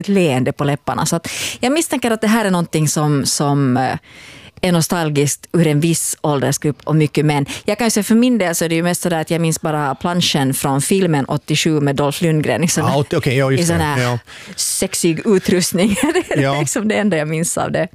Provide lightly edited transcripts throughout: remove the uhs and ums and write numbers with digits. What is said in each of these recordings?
leende på läpparna. Så att jag misstänker att det här är någonting som är nostalgiskt ur en viss åldersgrupp och mycket män. Jag kan ju säga för min del så är det ju mest sådär att jag minns bara planschen från filmen 87 med Dolph Lundgren i sån här sexig utrustning. Det är liksom det enda jag minns av det.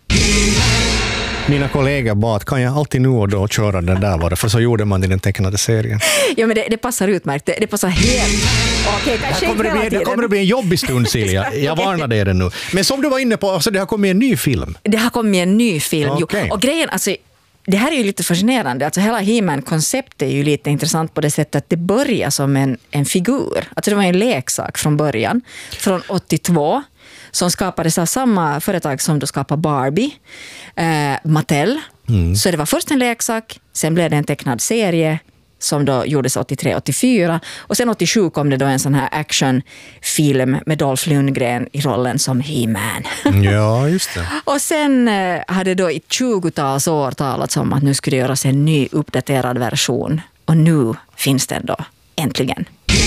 Mina kollegor bad, kan jag alltid nu och då köra den där var det? För så gjorde man i den tecknade serien. Ja, men det passar utmärkt. Det passar helt. Okej, det kommer att bli en jobbig stund, Silja. Jag varnar dig nu. Men som du var inne på, alltså, det har kommit en ny film. Det har kommit en ny film. Okay. Och grejen, alltså, det här är ju lite fascinerande. Alltså, hela He-Man-konceptet är ju lite intressant på det sättet att det börjar som en figur. Alltså, det var en leksak från början. Från 82. Som skapades av samma företag som då skapade Barbie, Mattel. Så det var först en leksak, sen blev det en tecknad serie som då gjordes 83-84. Och sen 87 kom det då en sån här actionfilm med Dolph Lundgren i rollen som He-Man. Ja, just det. Och sen hade då i 20-tals år talats om att nu skulle det göras en ny uppdaterad version. Och nu finns den då, äntligen.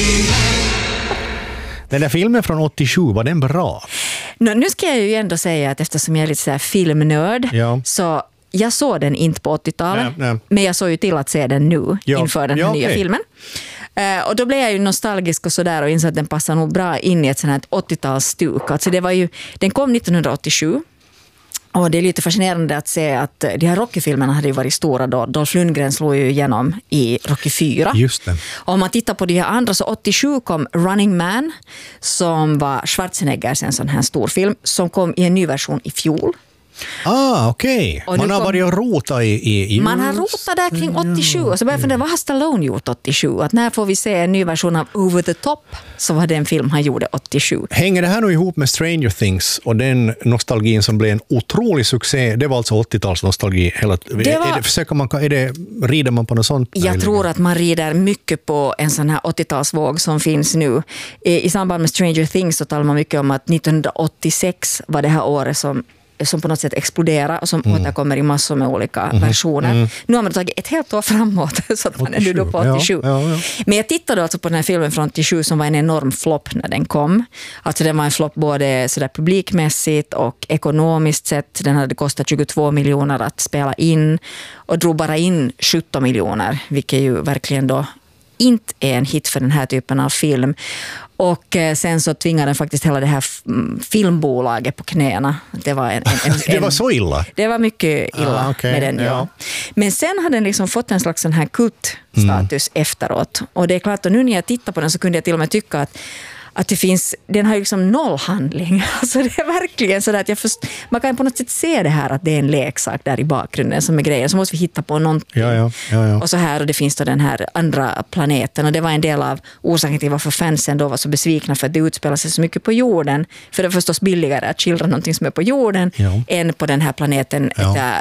Den där filmen från 87, var den bra? Nu ska jag ju ändå säga att eftersom jag är lite så här filmnörd så jag såg den inte på 80-talet, men jag såg ju till att se den nu inför den här nya filmen. Och då blev jag ju nostalgisk och sådär och insåg att den passar nog bra in i ett sånt här 80-talsstuk. Alltså den kom 1987. Och det är lite fascinerande att se att de här Rocky-filmerna hade ju varit stora då. Dolph Lundgren slog ju igenom i Rocky 4. Just det. Och om man tittar på de här andra så 87 kom Running Man som var Schwarzeneggers en sån här stor film som kom i en ny version i fjol. Okej. Man har varit och rotat i man har rotat där kring 87 och så började jag fundera, vad har Stallone gjort 87? Att när får vi se en ny version av Over the Top, så var det en film han gjorde 87. Hänger det här nu ihop med Stranger Things och den nostalgin som blev en otrolig succé? Det var alltså 80-tals nostalgi. Rider man på något sånt? Jag tror att man rider mycket på en sån här 80-talsvåg som finns nu. I samband med Stranger Things så talar man mycket om att 1986 var det här året som på något sätt exploderar och som återkommer i massor med olika versioner. Nu har man tagit ett helt år framåt så att man är nu då på 87. Ja. Men jag tittade alltså på den här filmen från 87 som var en enorm flopp när den kom. Alltså den var en flopp både sådär publikmässigt och ekonomiskt sett. Den hade kostat 22 miljoner att spela in och drog bara in 17 miljoner, vilket ju verkligen då inte är en hit för den här typen av film. Och sen så tvingade den faktiskt hela det här filmbolaget på knäna. Det var det var så illa? Det var mycket illa med den, ja. Men sen hade den liksom fått en slags sån här kultstatus efteråt. Och det är klart, och nu när jag tittar på den så kunde jag till och med tycka att det finns, den har ju liksom nollhandling. Alltså det är verkligen så att man kan på något sätt se det här att det är en leksak där i bakgrunden som är grejen. Så måste vi hitta på någonting. Ja. Och så här, och det finns då den här andra planeten. Och det var en del av orsaken till varför fansen då var så besvikna för att det utspelar sig så mycket på jorden. För det är förstås billigare att skildra någonting som är på jorden än på den här planeten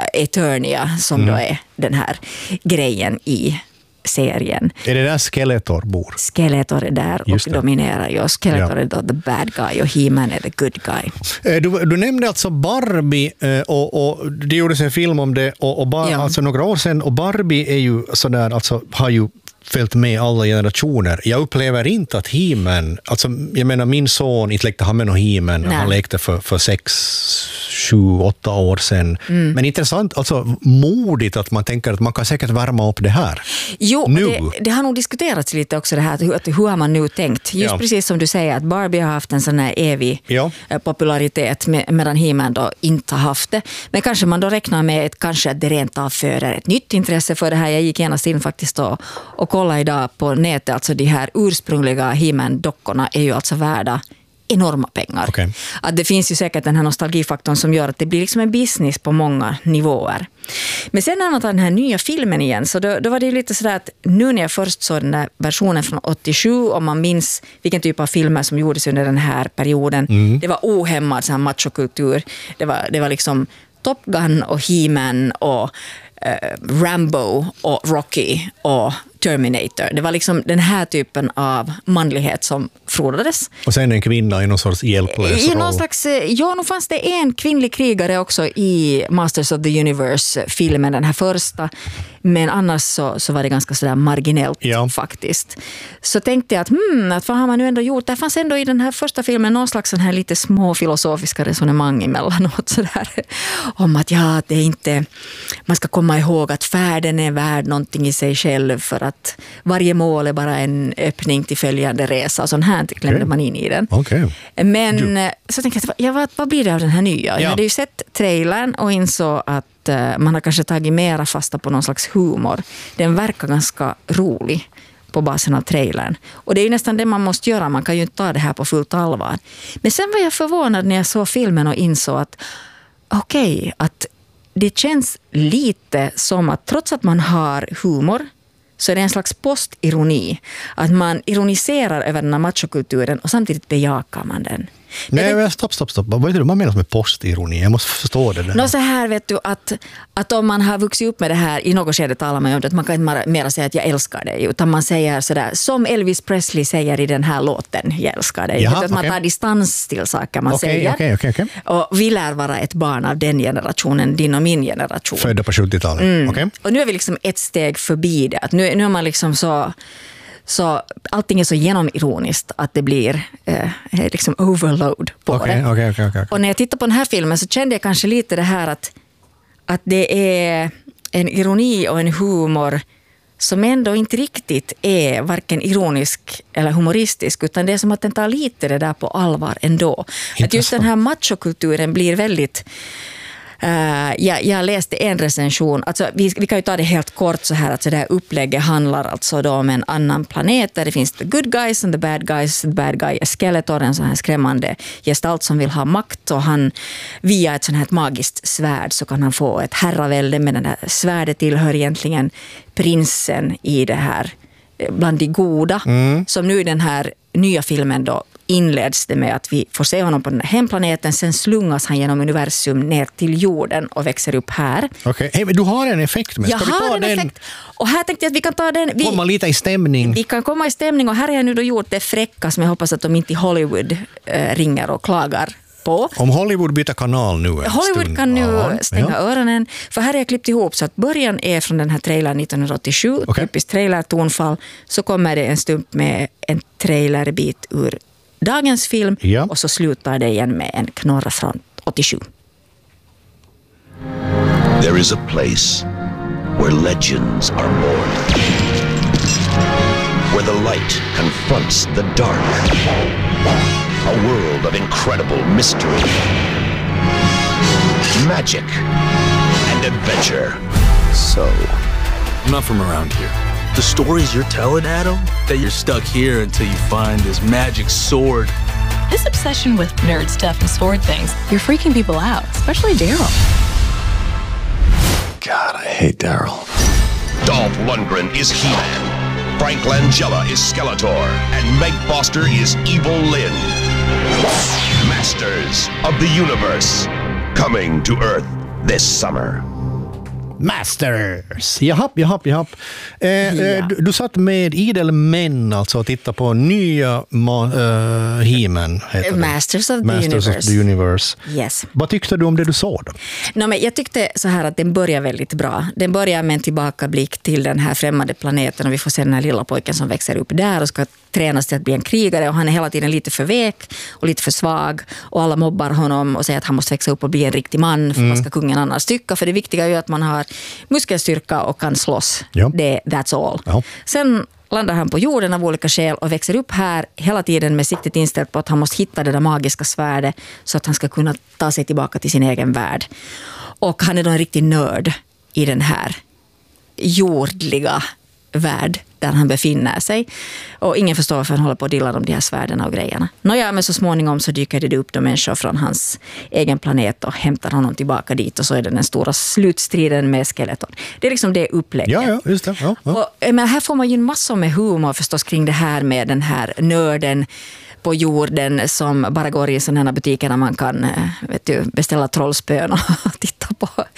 Eternia som då är den här grejen i serien. Är det där Skeletor bor? Skeletor är där och dominerar ju. Skeletor är då the bad guy och He-Man är the good guy. Du nämnde alltså Barbie och det gjordes en film om det alltså några år sedan, och Barbie är ju sådär, alltså har ju följt med alla generationer. Jag upplever inte att He-Man, alltså jag menar min son inte lekte han med någon He-Man, han lekte för 6, 7, 8 år sedan. Men intressant, alltså modigt att man tänker att man kan säkert värma upp det här. Jo, det har nog diskuterats lite också det här, hur har man nu tänkt? Just precis som du säger att Barbie har haft en sån här evig popularitet medan He-Man då inte har haft det. Men kanske man då räknar med kanske att det rent av föder ett nytt intresse för det här. Jag gick genast in faktiskt och kolla idag på nätet, alltså de här ursprungliga He-Man-dockorna är ju alltså värda enorma pengar. Okay. Att det finns ju säkert den här nostalgifaktorn som gör att det blir liksom en business på många nivåer. Men sen när man tar den här nya filmen igen så då var det ju lite sådär att nu när jag först såg den där versionen från 87 och man minns vilken typ av filmer som gjordes under den här perioden. Det var ohämmad så här machokultur. Det var liksom Top Gun och He-Man och Rambo och Rocky och Terminator. Det var liksom den här typen av manlighet som frodades. Och sen en kvinna i någon sorts hjälplös roll. I någon slags, ja, nu fanns det en kvinnlig krigare också i Masters of the Universe-filmen, den här första. Men annars så var det ganska sådär marginellt faktiskt. Så tänkte jag att vad har man nu ändå gjort? Det fanns ändå i den här första filmen någon slags sån här lite små filosofiska resonemang emellanåt sådär. Om att det är inte, man ska komma ihåg att färden är värd någonting i sig själv, för att varje mål är bara en öppning till följande resa. Och sånt här klämde man in i den. Okay. Men så tänkte jag, vad blir det av den här nya? Jag hade ju sett trailern och insåg att man har kanske tagit mera fasta på någon slags humor. Den verkar ganska rolig på basen av trailern. Och det är ju nästan det man måste göra. Man kan ju inte ta det här på fullt allvar. Men sen var jag förvånad när jag såg filmen och insåg att att det känns lite som att trots att man har humor så är det en slags postironi. Att man ironiserar över den här machokulturen och samtidigt bejakar man den. Nej, stopp. Vad är det man menar med postironi? Jag måste förstå det. Så här vet du att om man har vuxit upp med det här, i något skede talar man om det, att man kan inte mer säga att jag älskar dig, utan man säger sådär, som Elvis Presley säger i den här låten, jag älskar dig. Att man tar distans till saker man säger. Okay. Och vi lär vara ett barn av den generationen, din och min generation. Födda på 70-talet. Okay. Och nu är vi liksom ett steg förbi det. Att nu är man liksom så allting är så genomironiskt att det blir liksom overload på det. Okay. Och när jag tittar på den här filmen så kände jag kanske lite det här att det är en ironi och en humor som ändå inte riktigt är varken ironisk eller humoristisk, utan det är som att den tar lite det där på allvar ändå. Att just den här machokulturen blir väldigt... Jag läste en recension, alltså vi kan ju ta det helt kort så här, att så det här upplägget handlar alltså då om en annan planet där det finns the good guys and the bad guys. The bad guy är Skeletor, en sån här skrämmande gestalt som vill ha makt, och han via ett sån här magiskt svärd så kan han få ett herravälde, men det där svärdet tillhör egentligen prinsen i det här bland de goda, som nu i den här nya filmen då inleds det med att vi får se honom på den här hemplaneten, sen slungas han genom universum ner till jorden och växer upp här. Okej, men du har en effekt med. Jag har en effekt. Och här tänkte jag att vi kan ta den. Komma lite i stämning. Vi kan komma i stämning, och här har jag nu då gjort det fräcka som jag hoppas att de inte i Hollywood ringer och klagar på. Om Hollywood byter kanal nu en Hollywood stund. kan nu stänga öronen. För här har jag klippt ihop så att början är från den här trailern 1987. Typiskt trailer-tonfall. Så kommer det en stump med en trailerbit ur dagens film. Och så slutar det igen med en knorra från 87. There is a place where legends are born. Where the light confronts the dark. A world of incredible mystery, magic, and adventure. So, I'm not from around here. The stories you're telling, Adam, that you're stuck here until you find this magic sword. This obsession with nerd stuff and sword things, you're freaking people out, especially Daryl. God, I hate Daryl. Dolph Lundgren is He-Man. Frank Langella is Skeletor, and Meg Foster is Evil Lynn. Masters of the Universe, coming to Earth this summer. Masters! Japp. Du satt med idel män alltså och tittade på nya He-Man. Masters of the Universe. Yes. Vad tyckte du om det du såg då? Men jag tyckte så här att den börjar väldigt bra. Den börjar med en tillbakablick till den här främmande planeten, och vi får se den här lilla pojken som växer upp där och ska tränas till att bli en krigare, och han är hela tiden lite för vek och lite för svag, och alla mobbar honom och säger att han måste växa upp och bli en riktig man, för vad ska kungen annars tycka? För det viktiga är ju att man har muskelstyrka och kan slåss. That's all. Ja. Sen landar han på jorden av olika skäl och växer upp här hela tiden med siktet inställt på att han måste hitta det där magiska svärdet så att han ska kunna ta sig tillbaka till sin egen värld. Och han är då en riktig nörd i den här jordliga värld där han befinner sig. Och ingen förstår varför han håller på att dilla om de här svärden och grejerna. Men så småningom så dyker det upp de människor från hans egen planet och hämtar honom tillbaka dit, och så är det den stora slutstriden med Skeletor. Det är liksom det upplägget. Ja, just det. Ja. Och, men här får man ju massor med humor förstås kring det här med den här nörden på jorden som bara går i sådana här butiker där man kan beställa trollspön och titta på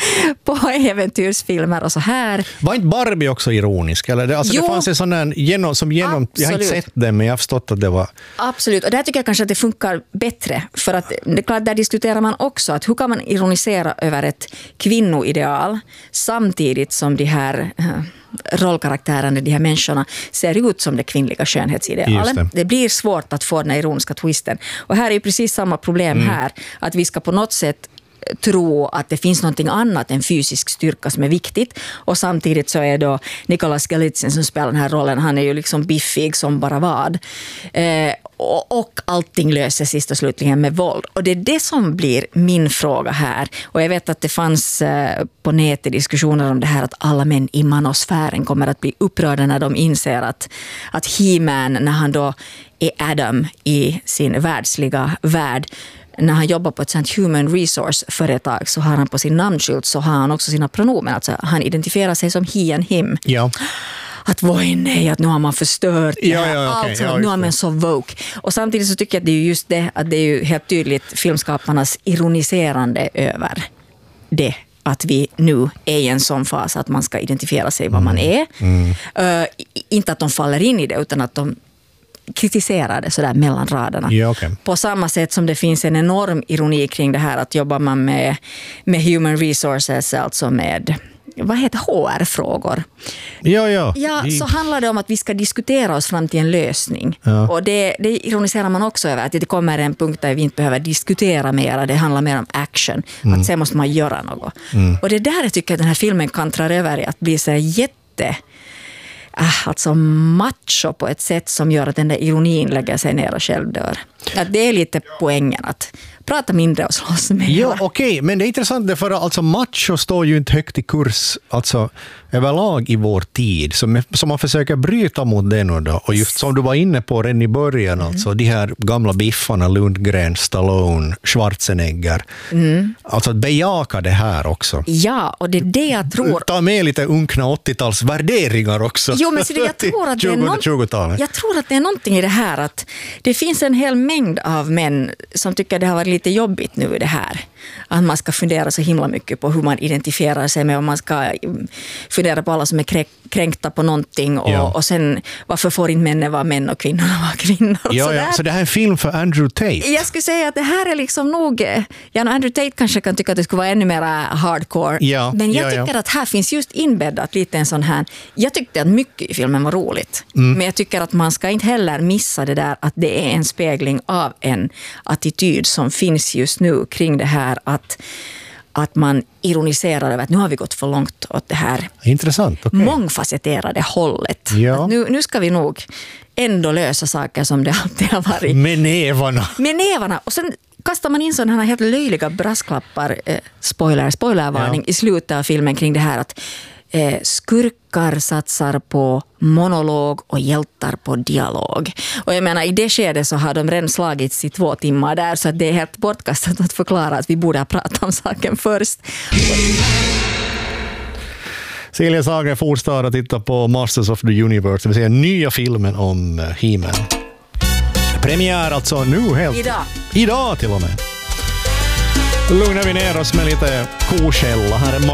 på äventyrsfilmer och så här. Var inte Barbie också ironisk? Eller? Det fanns en sån där, jag har inte sett det, men jag har förstått att det var... Absolut, och där tycker jag kanske att det funkar bättre. För att det är klart, där diskuterar man också att hur kan man ironisera över ett kvinnoideal samtidigt som de här rollkaraktärerna, de här människorna ser ut som det kvinnliga skönhetsidealet. Det blir svårt att få den ironiska twisten. Och här är ju precis samma problem här. Att vi ska på något sätt tro att det finns någonting annat än fysisk styrka som är viktigt. Och samtidigt så är då Nicolas Galitzin som spelar den här rollen, han är ju liksom biffig som bara vad. Och allting löser sist och slutligen med våld. Och det är det som blir min fråga här. Och jag vet att det fanns på nätet diskussioner om det här att alla män i manosfären kommer att bli upprörda när de inser att He-Man, när han då är Adam i sin världsliga värld, när han jobbar på ett sånt human resource-företag så har han på sin namnskylt så har han också sina pronomen. Alltså han identifierar sig som he and him. Ja. Att nej, att nu har man förstört det här. Nu har man så woke. Och samtidigt så tycker jag att det är just det, att det är ju helt tydligt filmskaparnas ironiserande över det. Att vi nu är i en sån fas att man ska identifiera sig vad man är. Inte att de faller in i det, utan att de kritiserar det sådär mellan raderna. Ja, okay. På samma sätt som det finns en enorm ironi kring det här att jobbar man med human resources, alltså med vad heter HR-frågor. Ja, så handlar det om att vi ska diskutera oss fram till en lösning. Ja. Och det ironiserar man också över, att det kommer en punkt där vi inte behöver diskutera mer. Det handlar mer om action. Att sen måste man göra något. Och det där jag tycker att den här filmen kantrar över i att bli så alltså macho på ett sätt som gör att den där ironin lägger sig ner och själv dör. Att det är lite poängen att prata mindre och slåss mer. Ja, okej, men det är intressant för alltså macho står ju inte högt i kurs alltså överlag i vår tid. Så man försöker bryta mot det nu då. Och just som du var inne på redan i början, alltså de här gamla biffarna, Lundgren, Stallone, Schwarzenegger. Alltså att bejaka det här också. Ja, och det är det jag tror. Ta med lite unkna 80-tals värderingar också. Jo, men så jag tror att jag tror att det är någonting i det här att det finns en hel mängd av män som tycker det har varit lite jobbigt nu i det här. Att man ska fundera så himla mycket på hur man identifierar sig med, och man ska fundera på alla som är kränkta på någonting och sen varför får inte männen vara män och kvinnorna vara kvinnor. Ja, så det här är en film för Andrew Tate. Jag skulle säga att det här är liksom nog, Andrew Tate kanske kan tycka att det skulle vara ännu mer hardcore, men jag tycker att här finns just inbäddat lite en sån här, jag tyckte att mycket i filmen var roligt, men jag tycker att man ska inte heller missa det där att det är en spegling av en attityd som finns just nu kring det här att man ironiserar över att nu har vi gått för långt åt det här mångfacetterade hållet. Ja. Nu ska vi nog ändå lösa saker som det alltid har varit. Med nävarna. Och sen kastar man in sådana här helt löjliga brasklappar, spoilervarning i slutet av filmen kring det här att skurkar satsar på monolog och hjältar på dialog. Och jag menar, i det skedet så har de redan slagits i 2 timmar där, så att det är helt bortkastat att förklara att vi borde ha pratat om saken först. Celia Sager fortsätter att titta på Masters of the Universe, det vill säga nya filmen om He-Man. Premiär alltså nu helt. Idag till och med. Lugnar vi ner oss med lite kokälla. Här är